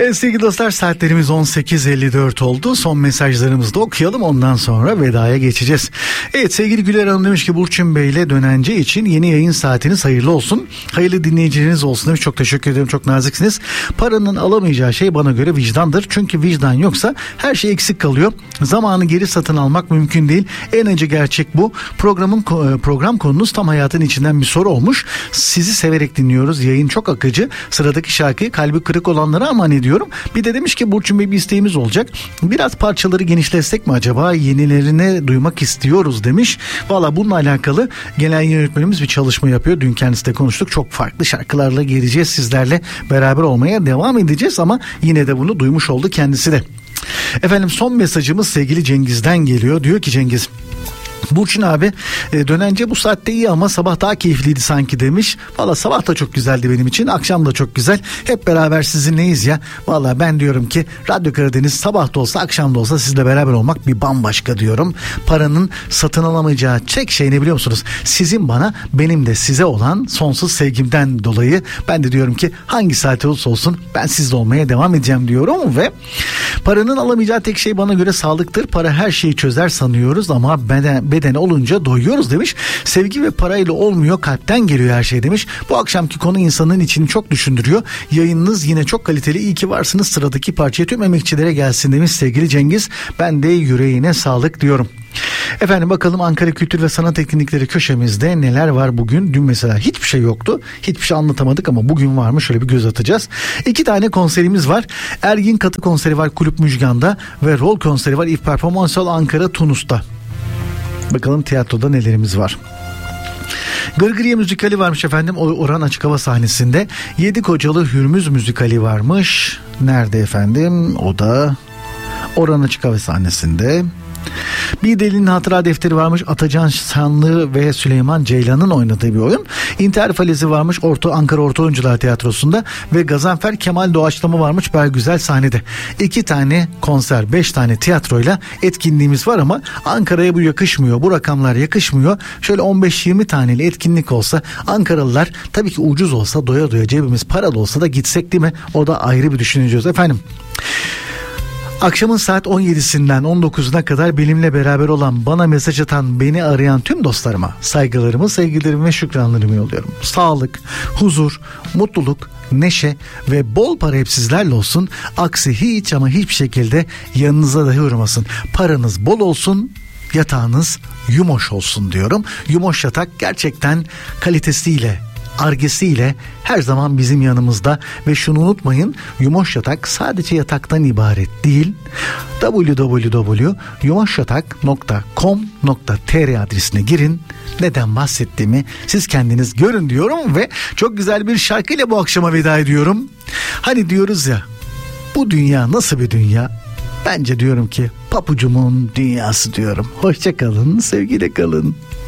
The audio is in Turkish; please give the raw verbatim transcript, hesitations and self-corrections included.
Evet sevgili dostlar, saatlerimiz on sekiz elli dört oldu. Son mesajlarımızı da okuyalım, ondan sonra vedaya geçeceğiz. Evet sevgili Güler Hanım demiş ki Burçin Bey ile Dönence için yeni yayın saatiniz hayırlı olsun. Hayırlı dinleyicileriniz olsun demiş. Çok teşekkür ederim, çok naziksiniz. Paranın alamayacağı şey bana göre vicdandır. Çünkü vicdan yoksa her şey eksik kalıyor. Zamanı geri satın almak mümkün değil. En acı gerçek bu. Programın program konunuz tam hayatın içinden bir soru olmuş. Sizi severek dinliyoruz. Yayın çok akıcı. Sıradaki şarkıyı kalbi kırık olanlara aman ediyorum. Bir de demiş ki Burçin Bey bir isteğimiz olacak. Biraz parçaları genişletsek mi acaba? Yenilerini duymak istiyoruz demiş. Valla bununla alakalı genel yönetmenimiz bir çalışma yapıyor. Dün kendisi de konuştuk. Çok farklı şarkılarla geleceğiz. Sizlerle beraber olmaya devam edeceğiz ama yine de bunu duymuş oldu kendisi de. Efendim son mesajımız sevgili Cengiz'den geliyor. Diyor ki Cengiz, Burçin abi Dönence bu saatte iyi ama sabah daha keyifliydi sanki demiş. Valla sabah da çok güzeldi benim için, akşam da çok güzel. Hep beraber sizinleyiz ya. Valla ben diyorum ki Radyo Karadeniz sabah da olsa akşam da olsa sizle beraber olmak bir bambaşka diyorum. Paranın satın alamayacağı tek şey ne biliyor musunuz? Sizin bana, benim de size olan sonsuz sevgimden dolayı ben de diyorum ki hangi saate olursa olsun ben sizle olmaya devam edeceğim diyorum. Ve paranın alamayacağı tek şey bana göre sağlıktır. Para her şeyi çözer sanıyoruz ama beden bedeni olunca doyuyoruz demiş. Sevgi ve parayla olmuyor, kalpten geliyor her şey demiş. Bu akşamki konu insanın içini çok düşündürüyor. Yayınınız yine çok kaliteli. İyi ki varsınız. Sıradaki parçaya tüm emekçilere gelsin demiş sevgili Cengiz. Ben de yüreğine sağlık diyorum. Efendim bakalım Ankara Kültür ve Sanat Etkinlikleri köşemizde neler var bugün? Dün mesela hiçbir şey yoktu. Hiçbir şey anlatamadık ama bugün var mı? Şöyle bir göz atacağız. İki tane konserimiz var. Ergin Katı konseri var Kulüp Müjgan'da ve Rol konseri var İF Performansal Ankara Tunus'ta. Bakalım tiyatroda nelerimiz var. Gırgırıye müzikali varmış efendim Orhan Açık Hava sahnesinde. Yedi Kocalı Hürmüz müzikali varmış. Nerede efendim? O da Orhan Açık Hava sahnesinde. Bir Delinin Hatıra Defteri varmış. Atacan Sanlı ve Süleyman Ceylan'ın oynadığı bir oyun. İntihar Falezi varmış Orta, Ankara Orta Oyuncular Tiyatrosu'nda ve Gazanfer Kemal Doğaçlama varmış Belgüzel sahnede. İki tane konser, beş tane tiyatroyla etkinliğimiz var ama Ankara'ya bu yakışmıyor. Bu rakamlar yakışmıyor. Şöyle on beş yirmi taneli etkinlik olsa Ankaralılar tabii ki ucuz olsa doya doya cebimiz paralı olsa da gitsek değil mi? O da ayrı bir düşüneceğiz efendim. Akşamın saat on yedisinden on dokuzuna kadar benimle beraber olan, bana mesaj atan, beni arayan tüm dostlarıma saygılarımı, sevgilerimi ve şükranlarımı yolluyorum. Sağlık, huzur, mutluluk, neşe ve bol para hep sizlerle olsun. Aksi hiç ama hiçbir şekilde yanınıza dahi uğramasın. Paranız bol olsun, yatağınız yumoş olsun diyorum. Yumoş yatak gerçekten kalitesiyle, argesiyle her zaman bizim yanımızda ve şunu unutmayın, Yumoş Yatak sadece yataktan ibaret değil. double-u double-u double-u nokta yumoşyatak nokta com nokta tr adresine girin. Neden bahsettiğimi siz kendiniz görün diyorum ve çok güzel bir şarkıyla bu akşama veda ediyorum. Hani diyoruz ya, bu dünya nasıl bir dünya? Bence diyorum ki papucumun dünyası diyorum. Hoşça kalın, sevgiyle kalın.